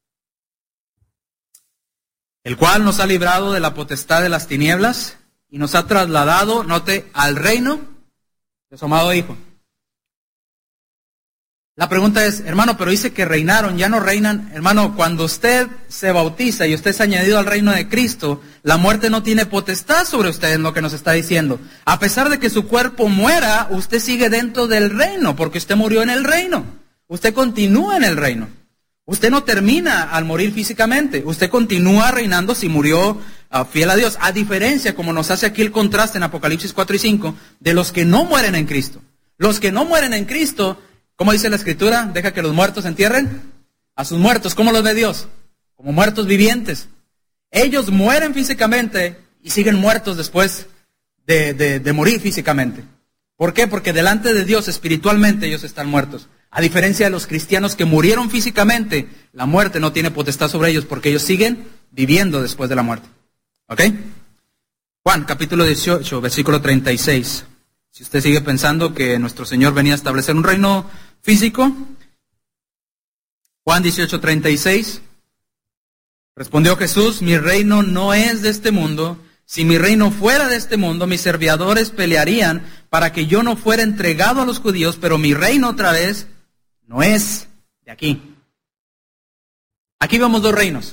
El cual nos ha librado de la potestad de las tinieblas y nos ha trasladado, note, al reino de su amado Hijo. La pregunta es, hermano, pero dice que reinaron, ya no reinan. Hermano, cuando usted se bautiza y usted es añadido al reino de Cristo, la muerte no tiene potestad sobre usted, es lo que nos está diciendo. A pesar de que su cuerpo muera, usted sigue dentro del reino, porque usted murió en el reino. Usted continúa en el reino. Usted no termina al morir físicamente. Usted continúa reinando si murió uh, fiel a Dios. A diferencia, como nos hace aquí el contraste en Apocalipsis cuatro y cinco, de los que no mueren en Cristo. Los que no mueren en Cristo, ¿cómo dice la Escritura? Deja que los muertos entierren a sus muertos. ¿Cómo los ve Dios? Como muertos vivientes. Ellos mueren físicamente y siguen muertos después de, de, de morir físicamente. ¿Por qué? Porque delante de Dios espiritualmente ellos están muertos. A diferencia de los cristianos que murieron físicamente, la muerte no tiene potestad sobre ellos porque ellos siguen viviendo después de la muerte. ¿Ok? Juan, capítulo dieciocho, versículo treinta y seis. Si usted sigue pensando que nuestro Señor venía a establecer un reino físico, Juan dieciocho, treinta y seis. Respondió Jesús, mi reino no es de este mundo. Si mi reino fuera de este mundo, mis servidores pelearían para que yo no fuera entregado a los judíos, pero mi reino otra vez no es de aquí. Aquí vemos dos reinos.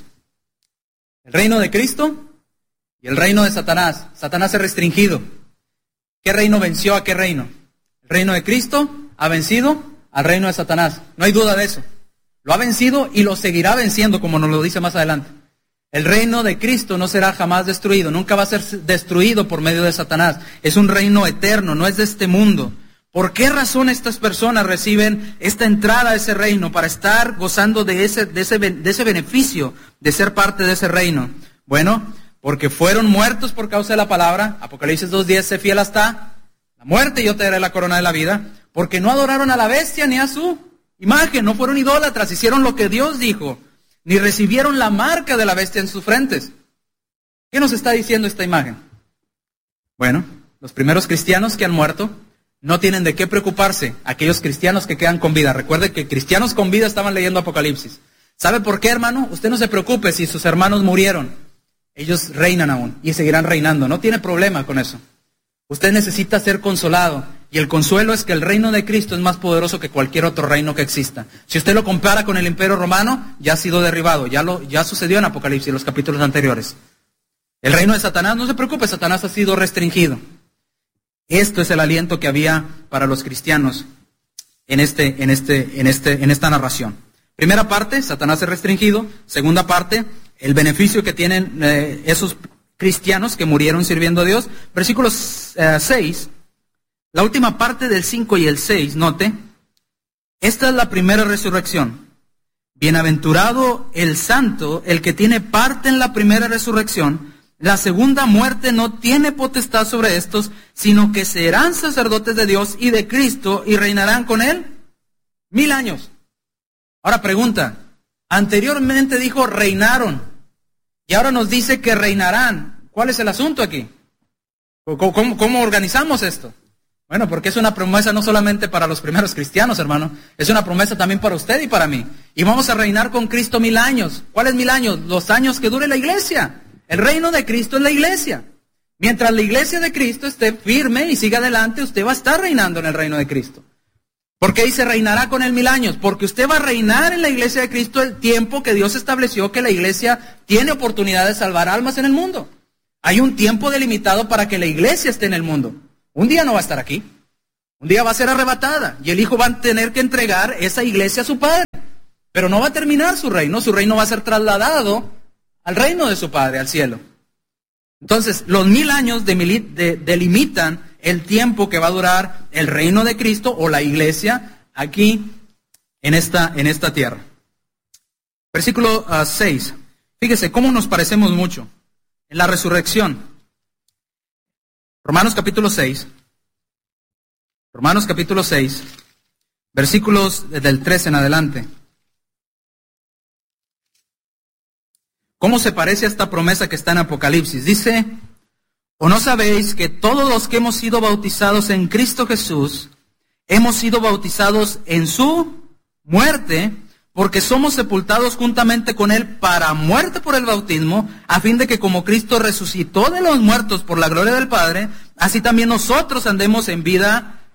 El reino de Cristo y el reino de Satanás. Satanás es restringido. ¿Qué reino venció a qué reino? El reino de Cristo ha vencido al reino de Satanás. No hay duda de eso. Lo ha vencido y lo seguirá venciendo, como nos lo dice más adelante. El reino de Cristo no será jamás destruido, nunca va a ser destruido por medio de Satanás. Es un reino eterno, no es de este mundo. ¿Por qué razón estas personas reciben esta entrada a ese reino para estar gozando de ese, de ese, de ese beneficio de ser parte de ese reino? Bueno, porque fueron muertos por causa de la palabra. Apocalipsis dos diez, sé fiel hasta la muerte y yo te daré la corona de la vida. Porque no adoraron a la bestia ni a su imagen, no fueron idólatras, hicieron lo que Dios dijo, ni recibieron la marca de la bestia en sus frentes. ¿Qué nos está diciendo esta imagen? Bueno, los primeros cristianos que han muerto no tienen de qué preocuparse, aquellos cristianos que quedan con vida. Recuerde que cristianos con vida estaban leyendo Apocalipsis. ¿Sabe por qué, hermano? Usted no se preocupe si sus hermanos murieron. Ellos reinan aún y seguirán reinando. No tiene problema con eso. Usted necesita ser consolado. Y el consuelo es que el reino de Cristo es más poderoso que cualquier otro reino que exista. Si usted lo compara con el imperio romano, ya ha sido derribado. Ya, lo, ya sucedió en Apocalipsis, en los capítulos anteriores. El reino de Satanás, no se preocupe, Satanás ha sido restringido. Esto es el aliento que había para los cristianos en, este, en, este, en, este, en esta narración. Primera parte, Satanás es restringido. Segunda parte, el beneficio que tienen eh, esos cristianos que murieron sirviendo a Dios. Versículo eh, seis, la última parte del cinco y el seis, note. Esta es la primera resurrección. Bienaventurado el santo, el que tiene parte en la primera resurrección. La segunda muerte no tiene potestad sobre estos, sino que serán sacerdotes de Dios y de Cristo y reinarán con él mil años. Ahora pregunta, anteriormente dijo reinaron y ahora nos dice que reinarán. ¿Cuál es el asunto aquí? ¿Cómo, cómo, cómo organizamos esto? Bueno, porque es una promesa no solamente para los primeros cristianos, hermano, es una promesa también para usted y para mí. Y vamos a reinar con Cristo mil años. ¿Cuáles mil años? Los años que dure la iglesia. El reino de Cristo es la iglesia. Mientras la iglesia de Cristo esté firme y siga adelante, usted va a estar reinando en el reino de Cristo. ¿Por qué dice reinará con él mil años? Porque usted va a reinar en la iglesia de Cristo el tiempo que Dios estableció que la iglesia tiene oportunidad de salvar almas en el mundo. Hay un tiempo delimitado para que la iglesia esté en el mundo. Un día no va a estar aquí. Un día va a ser arrebatada y el Hijo va a tener que entregar esa iglesia a su Padre. Pero no va a terminar su reino, su reino va a ser trasladado al reino de su Padre, al cielo. Entonces, los mil años de, de, delimitan el tiempo que va a durar el reino de Cristo o la iglesia aquí en esta, en esta tierra. Versículo uh, seis. Fíjese cómo nos parecemos mucho en la resurrección. Romanos capítulo seis. Romanos capítulo seis. Versículos del trece en adelante. ¿Cómo se parece a esta promesa que está en Apocalipsis? Dice, ¿o no sabéis que todos los que hemos sido bautizados en Cristo Jesús, hemos sido bautizados en su muerte, porque somos sepultados juntamente con Él para muerte por el bautismo, a fin de que como Cristo resucitó de los muertos por la gloria del Padre, así también nosotros andemos en vida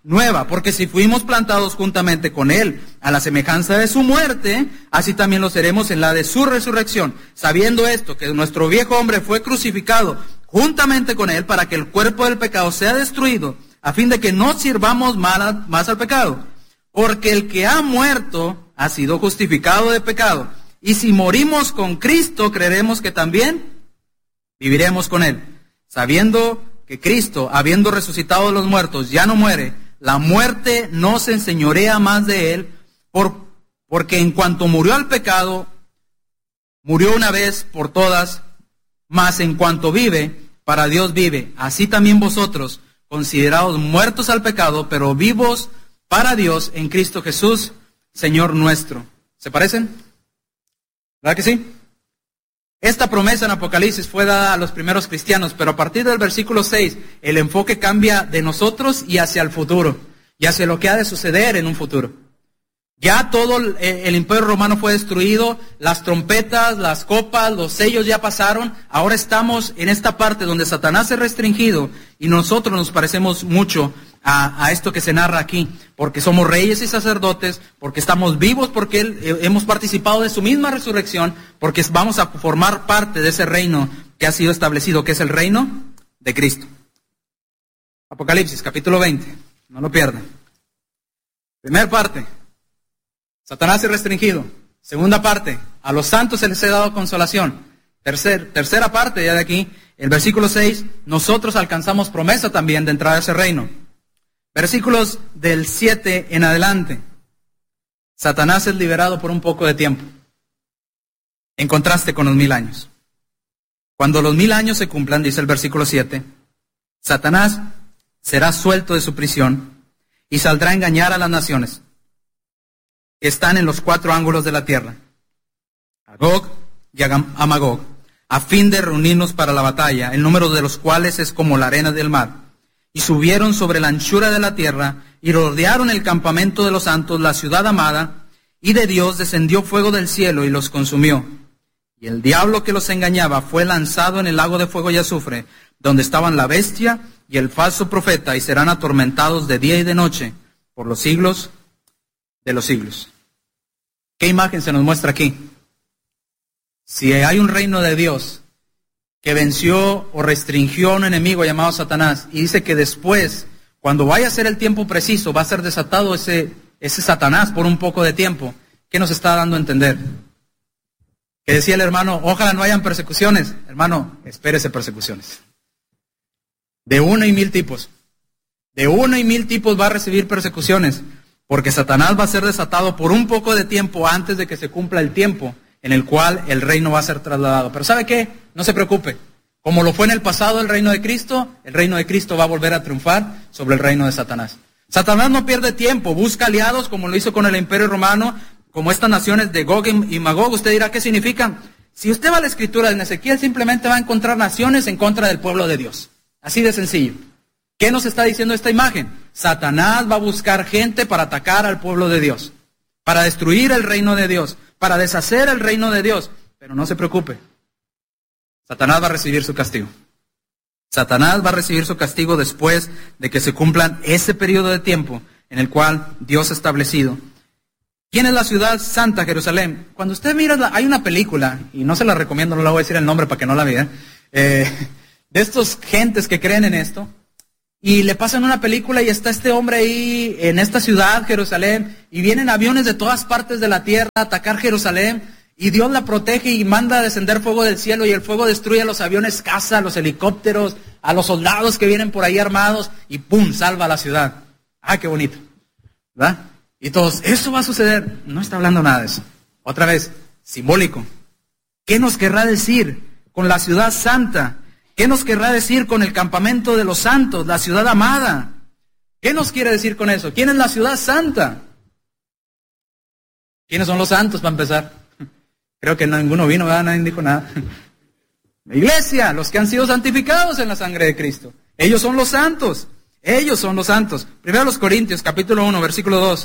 nueva, porque si fuimos plantados juntamente con Él a la semejanza de su muerte, así también lo seremos en la de su resurrección, sabiendo esto, que nuestro viejo hombre fue crucificado juntamente con Él para que el cuerpo del pecado sea destruido, a fin de que no sirvamos mal, más al pecado. Porque el que ha muerto ha sido justificado de pecado, y si morimos con Cristo, creeremos que también viviremos con Él, sabiendo que Cristo, habiendo resucitado de los muertos, ya no muere. La muerte no se enseñorea más de Él, por, porque en cuanto murió al pecado, murió una vez por todas, mas en cuanto vive, para Dios vive. Así también vosotros, considerados muertos al pecado, pero vivos para Dios en Cristo Jesús, Señor nuestro. ¿Se parecen? ¿Verdad que sí? Esta promesa en Apocalipsis fue dada a los primeros cristianos, pero a partir del versículo seis, el enfoque cambia de nosotros y hacia el futuro, y hacia lo que ha de suceder en un futuro. Ya todo el, el imperio romano fue destruido, las trompetas, las copas, los sellos ya pasaron, ahora estamos en esta parte donde Satanás es restringido, y nosotros nos parecemos mucho a, a esto que se narra aquí, porque somos reyes y sacerdotes, porque estamos vivos, porque él, eh, hemos participado de su misma resurrección, porque vamos a formar parte de ese reino que ha sido establecido, que es el reino de Cristo. Apocalipsis, capítulo veinte, no lo pierdan. Primera parte, Satanás es restringido. Segunda parte, a los santos se les ha dado consolación. Tercer, tercera parte, ya de aquí, el versículo seis, nosotros alcanzamos promesa también de entrar a ese reino. Versículos del siete en adelante. Satanás es liberado por un poco de tiempo, en contraste con los mil años. Cuando los mil años se cumplan, dice el versículo siete, Satanás será suelto de su prisión y saldrá a engañar a las naciones que están en los cuatro ángulos de la tierra, a Gog y a Magog, a fin de reunirnos para la batalla, el número de los cuales es como la arena del mar. Y subieron sobre la anchura de la tierra, y rodearon el campamento de los santos, la ciudad amada, y de Dios descendió fuego del cielo y los consumió. Y el diablo que los engañaba fue lanzado en el lago de fuego y azufre, donde estaban la bestia y el falso profeta, y serán atormentados de día y de noche, por los siglos de los siglos. ¿Qué imagen se nos muestra aquí? Si hay un reino de Dios que venció o restringió a un enemigo llamado Satanás, y dice que después, cuando vaya a ser el tiempo preciso, va a ser desatado ese, ese Satanás por un poco de tiempo, ¿qué nos está dando a entender? Que decía el hermano, ojalá no hayan persecuciones. Hermano, espérese persecuciones. De uno y mil tipos. De uno y mil tipos va a recibir persecuciones, porque Satanás va a ser desatado por un poco de tiempo antes de que se cumpla el tiempo en el cual el reino va a ser trasladado. Pero ¿sabe qué? No se preocupe. Como lo fue en el pasado el reino de Cristo, el reino de Cristo va a volver a triunfar sobre el reino de Satanás. Satanás no pierde tiempo, busca aliados como lo hizo con el imperio romano, como estas naciones de Gog y Magog. Usted dirá, ¿qué significan? Si usted va a la escritura de Ezequiel, simplemente va a encontrar naciones en contra del pueblo de Dios. Así de sencillo. ¿Qué nos está diciendo esta imagen? Satanás va a buscar gente para atacar al pueblo de Dios, para destruir el reino de Dios, para deshacer el reino de Dios. Pero no se preocupe, Satanás va a recibir su castigo. Satanás va a recibir su castigo después de que se cumplan ese periodo de tiempo en el cual Dios ha establecido. ¿Quién es la ciudad santa, Jerusalén? Cuando usted mira, hay una película, y no se la recomiendo, no le voy a decir el nombre para que no la vean, eh, de estos gentes que creen en esto, y le pasan una película y está este hombre ahí en esta ciudad, Jerusalén, y vienen aviones de todas partes de la tierra a atacar Jerusalén, y Dios la protege y manda a descender fuego del cielo, y el fuego destruye a los aviones caza, a los helicópteros, a los soldados que vienen por ahí armados, y ¡pum!, salva a la ciudad. ¡Ah, qué bonito! ¿Verdad? Y todos, ¿eso va a suceder? No está hablando nada de eso. Otra vez, simbólico. ¿Qué nos querrá decir con la ciudad santa? ¿Qué nos querrá decir con el campamento de los santos, la ciudad amada? ¿Qué nos quiere decir con eso? ¿Quién es la ciudad santa? ¿Quiénes son los santos, para empezar? Creo que ninguno vino, ¿verdad? Nadie dijo nada. La iglesia, los que han sido santificados en la sangre de Cristo. Ellos son los santos. Ellos son los santos. Primero los Corintios, capítulo uno, versículo dos.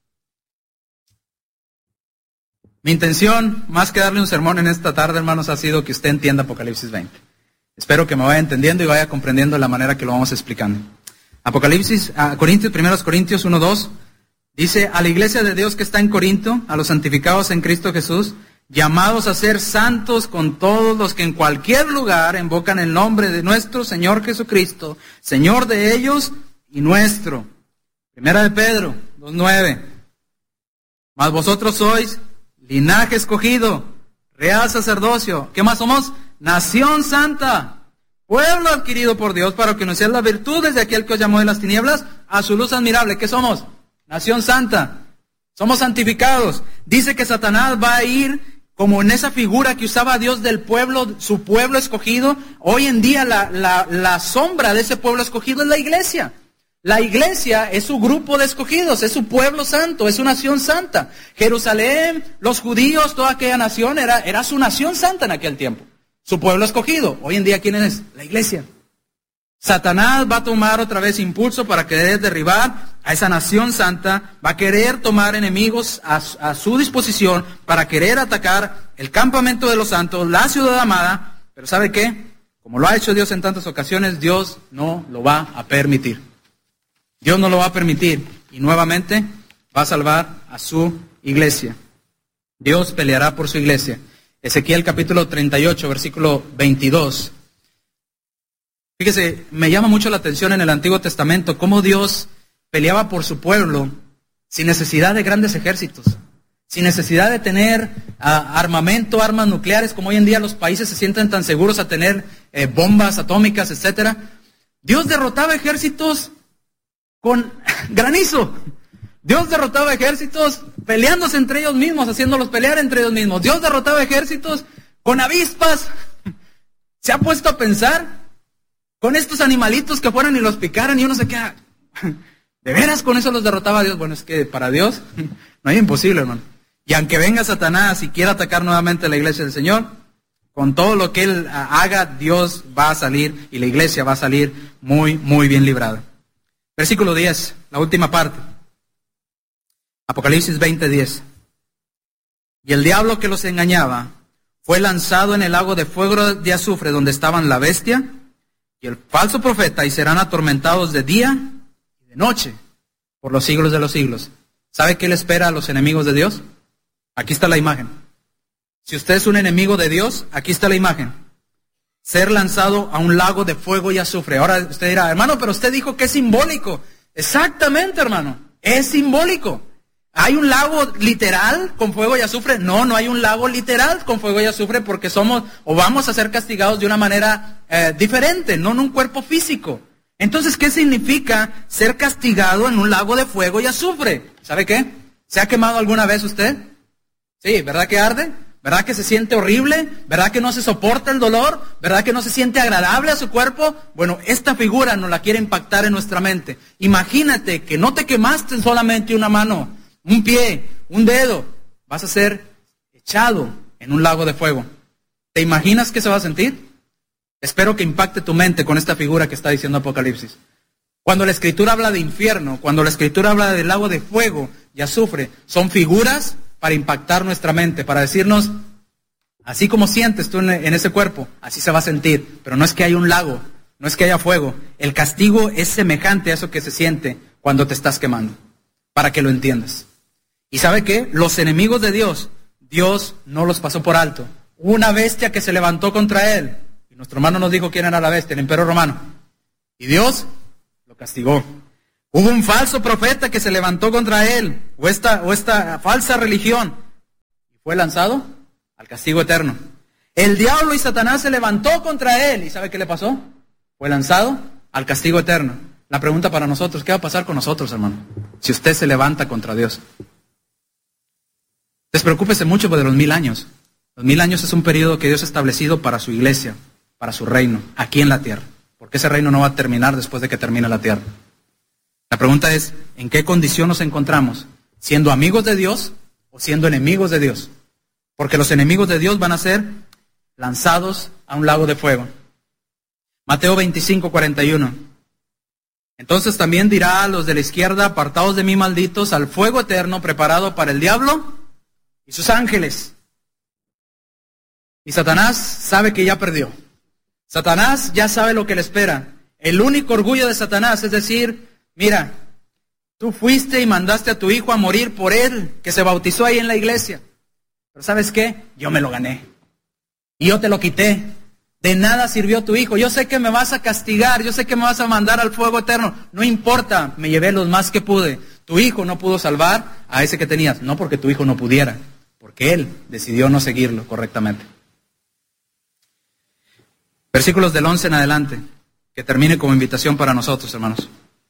Mi intención, más que darle un sermón en esta tarde, hermanos, ha sido que usted entienda Apocalipsis veinte. Espero que me vaya entendiendo y vaya comprendiendo de la manera que lo vamos explicando. Apocalipsis, a Corintios, primeros Corintios uno dos, dice, a la iglesia de Dios que está en Corinto, a los santificados en Cristo Jesús, llamados a ser santos con todos los que en cualquier lugar invocan el nombre de nuestro Señor Jesucristo, Señor de ellos y nuestro. Primera de Pedro dos nueve. Mas vosotros sois linaje escogido, real sacerdocio. ¿Qué más somos? Nación santa, pueblo adquirido por Dios para que nos sean las virtudes de aquel que os llamó de las tinieblas a su luz admirable. ¿Qué somos? Nación santa. Somos santificados. Dice que Satanás va a ir como en esa figura que usaba Dios del pueblo, su pueblo escogido. Hoy en día la, la, la sombra de ese pueblo escogido es la iglesia. La iglesia es su grupo de escogidos, es su pueblo santo, es su nación santa. Jerusalén, los judíos, toda aquella nación era, era su nación santa en aquel tiempo. Su pueblo escogido. Hoy en día, ¿quién es? La iglesia. Satanás va a tomar otra vez impulso para querer derribar a esa nación santa, va a querer tomar enemigos a, a su disposición para querer atacar el campamento de los santos, la ciudad amada, pero ¿sabe qué? Como lo ha hecho Dios en tantas ocasiones, Dios no lo va a permitir. Dios no lo va a permitir y nuevamente va a salvar a su iglesia. Dios peleará por su iglesia. Ezequiel capítulo treinta y ocho, versículo veintidós. Fíjese, me llama mucho la atención en el Antiguo Testamento cómo Dios peleaba por su pueblo sin necesidad de grandes ejércitos, sin necesidad de tener uh, armamento, armas nucleares, como hoy en día los países se sienten tan seguros a tener eh, bombas atómicas, etcétera. Dios derrotaba ejércitos con granizo. Dios derrotaba ejércitos peleándose entre ellos mismos, haciéndolos pelear entre ellos mismos. Dios derrotaba ejércitos con avispas. ¿Se ha puesto a pensar? Con estos animalitos que fueran y los picaran y uno se queda, ¿de veras con eso los derrotaba Dios? Bueno, es que para Dios no hay imposible, hermano. Y aunque venga Satanás y quiera atacar nuevamente la iglesia del Señor, con todo lo que él haga, Dios va a salir y la iglesia va a salir muy, muy bien librada. Versículo diez, la última parte. Apocalipsis veinte diez. Y el diablo que los engañaba fue lanzado en el lago de fuego de azufre donde estaban la bestia y el falso profeta, y serán atormentados de día y de noche por los siglos de los siglos. ¿Sabe qué le espera a los enemigos de Dios? Aquí está la imagen. Si usted es un enemigo de Dios, aquí está la imagen. Ser lanzado a un lago de fuego y azufre. Ahora usted dirá, hermano, pero usted dijo que es simbólico. Exactamente, hermano, es simbólico. ¿Hay un lago literal con fuego y azufre? No, no hay un lago literal con fuego y azufre porque somos o vamos a ser castigados de una manera eh, diferente, no en un cuerpo físico. Entonces, ¿qué significa ser castigado en un lago de fuego y azufre? ¿Sabe qué? ¿Se ha quemado alguna vez usted? Sí, ¿verdad que arde? ¿Verdad que se siente horrible? ¿Verdad que no se soporta el dolor? ¿Verdad que no se siente agradable a su cuerpo? Bueno, esta figura nos la quiere impactar en nuestra mente. Imagínate que no te quemaste en solamente una mano, un pie, un dedo. Vas a ser echado en un lago de fuego. ¿Te imaginas qué se va a sentir? Espero que impacte tu mente con esta figura que está diciendo Apocalipsis. Cuando la Escritura habla de infierno, cuando la Escritura habla del lago de fuego y azufre, son figuras para impactar nuestra mente, para decirnos, así como sientes tú en ese cuerpo, así se va a sentir. Pero no es que haya un lago, no es que haya fuego. El castigo es semejante a eso que se siente cuando te estás quemando, para que lo entiendas. ¿Y sabe qué? Los enemigos de Dios, Dios no los pasó por alto. Hubo una bestia que se levantó contra él. Y nuestro hermano nos dijo quién era la bestia, el imperio romano. Y Dios lo castigó. Hubo un falso profeta que se levantó contra él, o esta, o esta falsa religión, y fue lanzado al castigo eterno. El diablo y Satanás se levantó contra él, ¿y sabe qué le pasó? Fue lanzado al castigo eterno. La pregunta para nosotros, ¿qué va a pasar con nosotros, hermano? Si usted se levanta contra Dios. Despreocúpese mucho de los mil años. Los mil años es un periodo que Dios ha establecido para su iglesia, para su reino, aquí en la tierra. Porque ese reino no va a terminar después de que termine la tierra. La pregunta es, ¿en qué condición nos encontramos? ¿Siendo amigos de Dios o siendo enemigos de Dios? Porque los enemigos de Dios van a ser lanzados a un lago de fuego. Mateo veinticinco, cuarenta y uno. Entonces también dirá a los de la izquierda, apartados de mí, malditos, al fuego eterno preparado para el diablo y sus ángeles. Y Satanás sabe que ya perdió. Satanás ya sabe lo que le espera. El único orgullo de Satanás es decir, mira, tú fuiste y mandaste a tu hijo a morir por él, que se bautizó ahí en la iglesia. Pero ¿sabes qué? Yo me lo gané. Y yo te lo quité. De nada sirvió tu hijo. Yo sé que me vas a castigar, yo sé que me vas a mandar al fuego eterno. No importa, me llevé los más que pude. Tu hijo no pudo salvar a ese que tenías. No porque tu hijo no pudiera, porque él decidió no seguirlo correctamente. Versículos del once en adelante, que termine como invitación para nosotros, hermanos.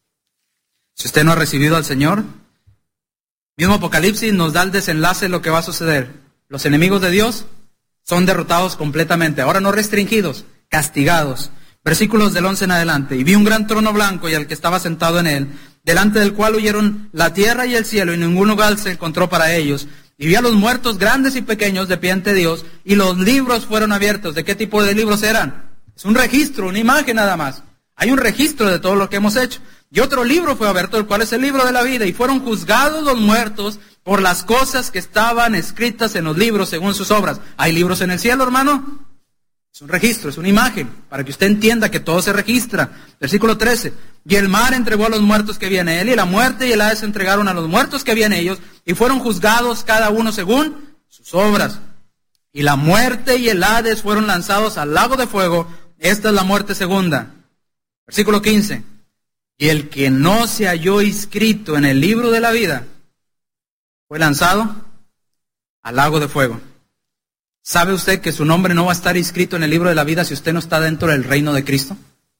Si usted no ha recibido al Señor, mismo Apocalipsis nos da el desenlace de lo que va a suceder. Los enemigos de Dios son derrotados completamente, ahora no restringidos, castigados. Versículos del once en adelante. Y vi un gran trono blanco y al que estaba sentado en él, delante del cual huyeron la tierra y el cielo, y ningún lugar se encontró para ellos. Y vi a los muertos grandes y pequeños de pie ante Dios, y los libros fueron abiertos. ¿De qué tipo de libros eran? Es un registro, una imagen nada más. Hay un registro de todo lo que hemos hecho. Y otro libro fue abierto, el cual es el libro de la vida, y fueron juzgados los muertos por las cosas que estaban escritas en los libros según sus obras. ¿Hay libros en el cielo, hermano? Es un registro, es una imagen, para que usted entienda que todo se registra. Versículo trece. Y el mar entregó a los muertos que había en él, y la muerte y el Hades entregaron a los muertos que había en ellos, y fueron juzgados cada uno según sus obras. Y la muerte y el Hades fueron lanzados al lago de fuego. Esta es la muerte segunda. Versículo quince. Y el que no se halló inscrito en el libro de la vida fue lanzado al lago de fuego. ¿Sabe usted que su nombre no va a estar inscrito en el libro de la vida si usted no está dentro del reino de Cristo?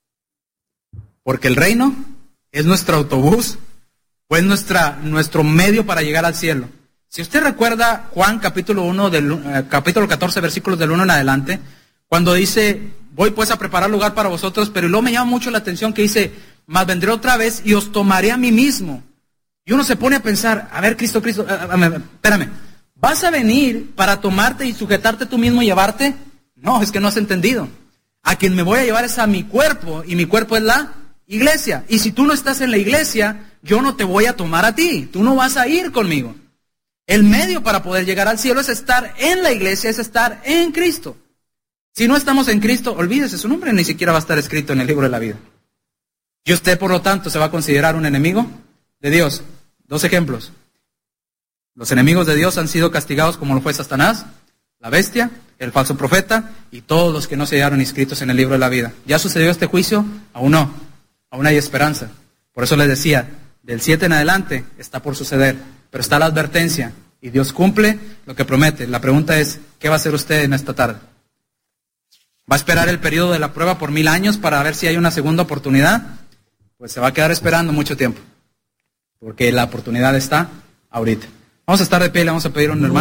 Porque el reino es nuestro autobús, o es nuestra, nuestro medio para llegar al cielo. Si usted recuerda Juan capítulo uno, del, eh, capítulo catorce, versículos del uno en adelante, cuando dice, voy pues a preparar lugar para vosotros, pero luego me llama mucho la atención que dice, mas vendré otra vez y os tomaré a mí mismo. Y uno se pone a pensar, a ver, Cristo, Cristo, a, a, a, espérame, ¿vas a venir para tomarte y sujetarte tú mismo y llevarte? No, es que no has entendido. A quien me voy a llevar es a mi cuerpo, y mi cuerpo es la iglesia. Y si tú no estás en la iglesia, yo no te voy a tomar a ti, tú no vas a ir conmigo. El medio para poder llegar al cielo es estar en la iglesia, es estar en Cristo. Si no estamos en Cristo, olvídese, su nombre ni siquiera va a estar escrito en el libro de la vida. Y usted, por lo tanto, se va a considerar un enemigo de Dios. Dos ejemplos. Los enemigos de Dios han sido castigados como lo fue Satanás, la bestia, el falso profeta y todos los que no se hallaron inscritos en el libro de la vida. ¿Ya sucedió este juicio? Aún no. Aún hay esperanza. Por eso les decía, del siete en adelante está por suceder. Pero está la advertencia y Dios cumple lo que promete. La pregunta es, ¿qué va a hacer usted en esta tarde? ¿Va a esperar el periodo de la prueba por mil años para ver si hay una segunda oportunidad? Pues se va a quedar esperando mucho tiempo. Porque la oportunidad está ahorita. Vamos a estar de pie y le vamos a pedir a un hermano.